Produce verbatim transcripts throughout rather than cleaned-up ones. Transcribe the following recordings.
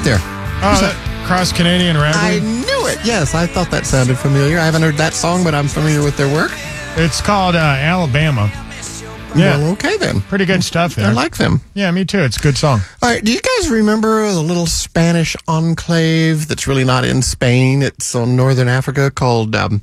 that there? Oh, that Cross Canadian I Ragweed? knew it. Yes, I thought that sounded familiar. I haven't heard that song, but I'm familiar with their work. It's called uh, Alabama. Yeah. Well, okay then. Pretty good stuff there. I like them. Yeah, me too. It's a good song. All right, do you guys remember the little Spanish enclave that's really not in Spain? It's on northern Africa called um,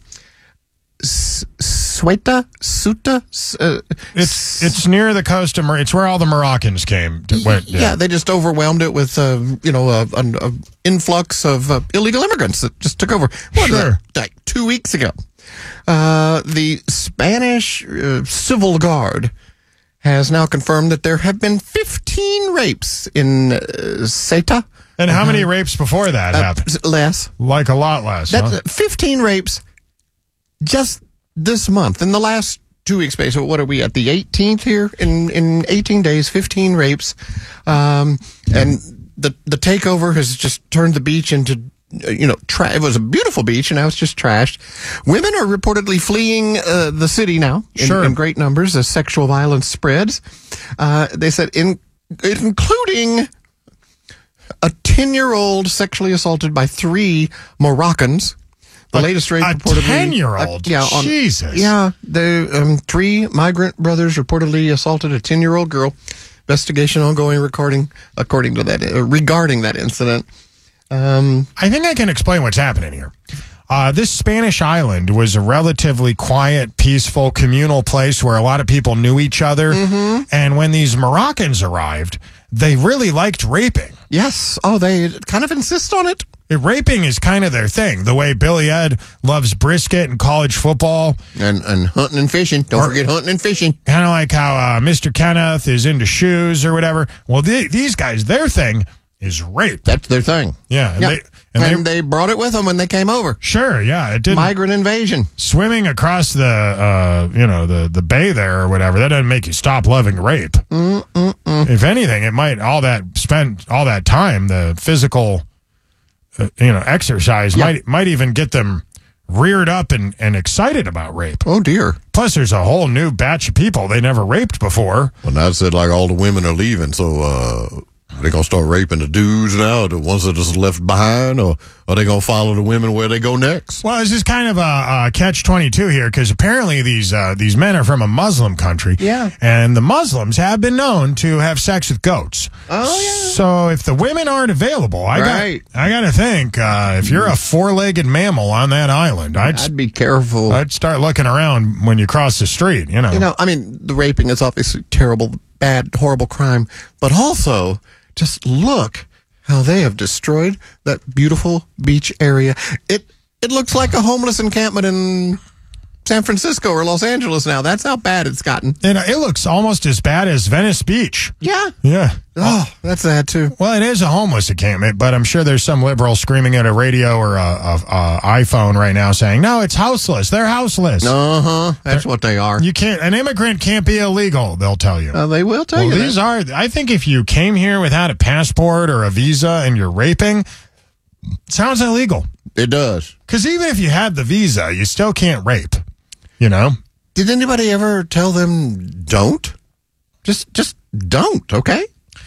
Ceuta? Ceuta? Uh, It's it's near the coast of Mor- it's where all the Moroccans came. To, went, yeah. yeah. they just overwhelmed it with, uh, you know, a, an a influx of uh, illegal immigrants that just took over. What, Sure. like, like two weeks ago. Uh, the Spanish uh, Civil Guard has now confirmed that there have been fifteen rapes in uh, Ceuta. And how many rapes before that Uh, happened? less. Like a lot less. That's Huh? uh, fifteen rapes just this month. In the last two weeks, basically, what are we at, the eighteenth here? In in eighteen days, fifteen rapes. Um, and the, the takeover has just turned the beach into, you know, tra- it was a beautiful beach, and now it's just trashed. Women are reportedly fleeing uh, the city now in, Sure. in great numbers as sexual violence spreads. Uh, they said, in including a ten-year-old sexually assaulted by three Moroccans. The A- latest rape a reportedly ten-year-old? Uh, yeah, on, Jesus. Yeah, the um, three migrant brothers reportedly assaulted a ten-year-old girl. Investigation ongoing, recording according to that uh, regarding that incident. Um, I think I can explain what's happening here. Uh, this Spanish island was a relatively quiet, peaceful, communal place where a lot of people knew each other. Mm-hmm. And when these Moroccans arrived, they really liked raping. yes. Oh, they kind of insist on it. It, raping is kind of their thing. The way Billy Ed loves brisket and college football. And and hunting and fishing. Don't Or- forget hunting and fishing. Kind of like how uh, Mister Kenneth is into shoes or whatever. Well, th- these guys, their thing is rape. That's their thing. Yeah. And Yeah. they, and and they, they brought it with them when they came over. sure, yeah. It didn't. Migrant invasion. Swimming across the, uh, you know, the, the bay there or whatever, that doesn't make you stop loving rape. Mm-mm-mm. If anything, it might, all that, spend all that time, the physical, uh, you know, exercise Yeah. might might even get them reared up and, and excited about rape. Oh, dear. Plus, there's a whole new batch of people they never raped before. Well, now it said like all the women are leaving, so uh, are they going to start raping the dudes now, the ones that are left behind, or are they going to follow the women where they go next? Well, it's just kind of a, a catch twenty-two here because apparently these uh, these men are from a Muslim country. Yeah. And the Muslims have been known to have sex with goats. Oh, yeah. So if the women aren't available, I Right. got I got to think uh, if you're a four-legged mammal on that island, I'd I'd be careful. I'd start looking around when you cross the street. You know. You know, I mean, the raping is obviously terrible, bad, horrible crime, but also just look how they have destroyed that beautiful beach area. It it looks like a homeless encampment in San Francisco or Los Angeles now. That's how bad it's gotten. And it looks almost as bad as Venice Beach. Yeah. Yeah. Oh, that's sad too. Well, it is a homeless encampment, but I'm sure there's some liberal screaming at a radio or a, a, a iPhone right now saying, no, it's houseless. They're houseless. Uh huh. That's what they are. You can't, an immigrant can't be illegal, they'll tell you. Uh, they will tell well, you. these that. are, I think if you came here without a passport or a visa and you're raping, sounds illegal. It does. Because even if you had the visa, you still can't rape, you know? Did anybody ever tell them don't? Just, just don't. Okay.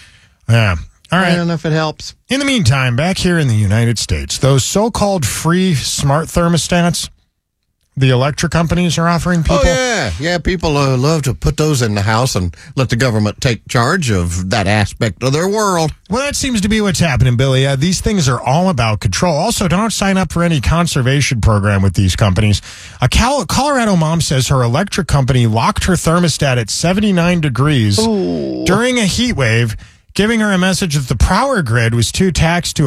Yeah. All I right. don't know if it helps. In the meantime, back here in the United States, those so-called free smart thermostats the electric companies are offering people. Oh, yeah. Yeah, people uh, love to put those in the house and let the government take charge of that aspect of their world. Well, that seems to be what's happening, Billy. Uh, these things are all about control. Also, don't sign up for any conservation program with these companies. A Cal- Colorado mom says her electric company locked her thermostat at seventy-nine degrees Ooh. during a heat wave, giving her a message that the power grid was too taxed to